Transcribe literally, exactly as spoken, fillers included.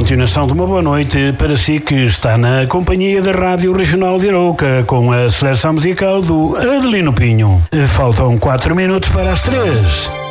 continuação de uma boa noite para si que está na companhia da Rádio Regional de Arouca com a seleção musical do Adelino Pinho. Faltam quatro minutos para as três.